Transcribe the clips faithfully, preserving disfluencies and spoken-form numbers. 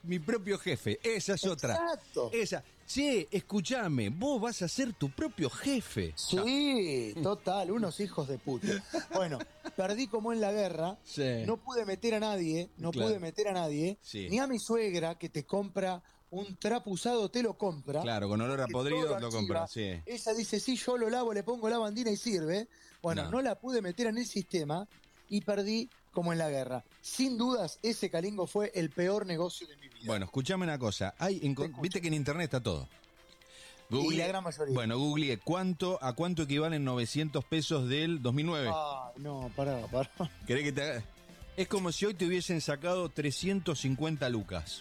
mi propio jefe. Esa es otra. Exacto. Esa. Che, escúchame, vos vas a ser tu propio jefe. Sí, total, unos hijos de puta. Bueno, perdí como en la guerra. Sí. No pude meter a nadie, no Claro. pude meter a nadie. Sí. Ni a mi suegra, que te compra un trapo usado, te lo compra. Claro, con olor a que podrido todo lo archiva. compra, sí. Ella dice, sí, yo lo lavo, le pongo la bandina y sirve. Bueno, No. no la pude meter en el sistema y perdí como en la guerra. Sin dudas, ese Calingo fue el peor negocio de mi vida. Bueno, escuchame una cosa. Hay, en- Te escucho. viste que en internet está todo. Y la gran mayoría. Bueno, googleé cuánto, a cuánto equivalen novecientos pesos del dos mil nueve. Ah, no, pará, pará. ¿Querés que te haga? Es como si hoy te hubiesen sacado trescientos cincuenta lucas.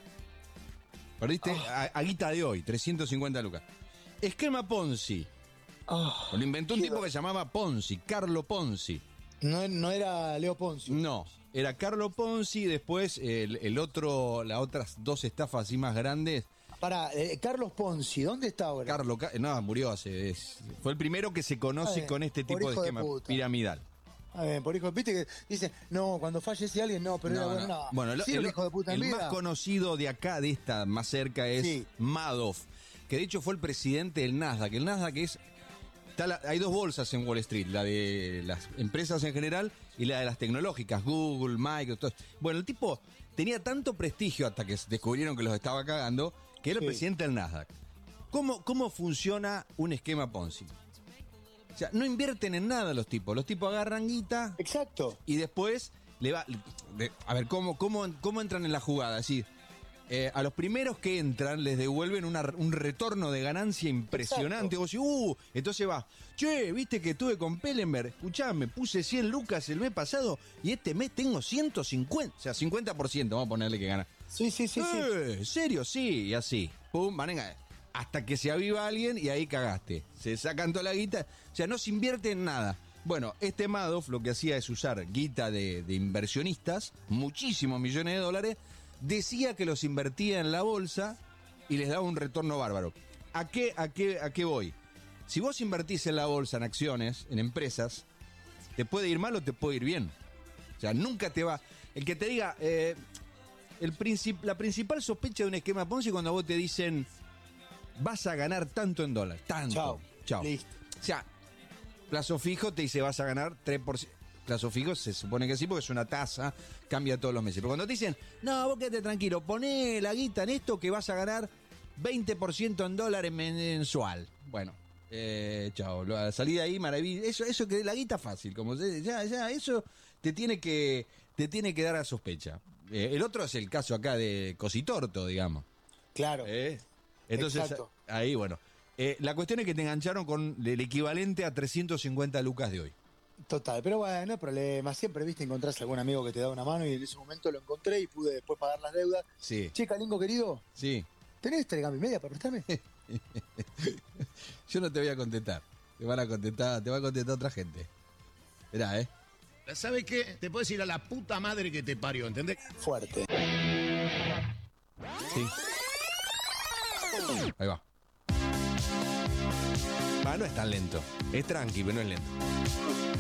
Perdiste Ah. a, a guita de hoy, trescientos cincuenta lucas. Esquema Ponzi. Ah, Lo inventó un qué tipo do- que se llamaba Ponzi, Carlo Ponzi. No, no era Leo Poncio. No, era Carlo Ponzi, después el, el otro, las otras dos estafas así más grandes. Pará, eh, Carlos Ponzi, ¿dónde está ahora? Carlo, Ca- no, murió hace. es- fue el primero que se conoce Eh, con este por tipo de hijo de esquema puta. piramidal. A ver, por hijo, viste que dice, no, cuando fallece alguien, no, pero No, era bueno, no. no. Bueno, el, Sí, el el- hijo de puta en el vida. más conocido de acá, de esta más cerca, es Sí. Madoff, que de hecho fue el presidente del Nasdaq. El Nasdaq es. Está la- hay dos bolsas en Wall Street, la de las empresas en general y la de las tecnológicas, Google, Microsoft. Bueno, el tipo tenía tanto prestigio hasta que descubrieron que los estaba cagando, que era el Sí. presidente del Nasdaq. ¿Cómo, ¿Cómo funciona un esquema Ponzi? O sea, no invierten en nada los tipos. Los tipos agarran guita Exacto. y después le va. de- a ver, ¿cómo, cómo, cómo entran en la jugada? Es decir, eh, a los primeros que entran les devuelven una- un retorno de ganancia impresionante. Exacto. Vos decís, uh, entonces va, che, viste que estuve con Pellenberg, escuchame, puse cien lucas el mes pasado y este mes tengo ciento cincuenta, o sea, cincuenta por ciento, vamos a ponerle que gana. Sí, sí, sí, sí. Eh, ¿en serio? Sí, y así. Pum, manega. Hasta que se aviva alguien y ahí cagaste. Se sacan toda la guita. O sea, no se invierte en nada. Bueno, este Madoff lo que hacía es usar guita de, de inversionistas, muchísimos millones de dólares, decía que los invertía en la bolsa y les daba un retorno bárbaro. ¿A qué, a qué, a qué voy? Si vos invertís en la bolsa, en acciones, en empresas, te puede ir mal o te puede ir bien. O sea, nunca te va... El que te diga... eh, el princip- la principal sospecha de un esquema Ponzi es cuando a vos te dicen vas a ganar tanto en dólares, tanto. Chao. Chao. Listo. O sea, plazo fijo te dice vas a ganar tres por ciento. Plazo fijo se supone que sí porque es una tasa, cambia todos los meses. Pero cuando te dicen, no, vos quédate tranquilo, poné la guita en esto que vas a ganar veinte por ciento en dólares mensual. Bueno, eh, chao, la salida ahí, maravilla. Eso, eso que la guita fácil, como se, ya, ya, eso te tiene que, te tiene que dar a sospecha. Eh, el otro es el caso acá de Cositorto, digamos. Claro. ¿Eh? Entonces, Exacto. ahí, bueno. Eh, la cuestión es que te engancharon con el equivalente a trescientos cincuenta lucas de hoy. Total, pero bueno, no hay problema. Siempre, viste, encontrás algún amigo que te da una mano y en ese momento lo encontré y pude después pagar las deudas. Sí. Che, Calingo querido, Sí. ¿tenés tres gambas y media para prestarme? Yo no te voy a contestar. Te van a contestar, te va a contestar otra gente. Mirá, ¿eh? ¿Sabes qué? Te puedes ir a la puta madre que te parió, ¿entendés? Fuerte. Sí. Ahí va. Ah, no es tan lento. Es tranqui, pero no es lento.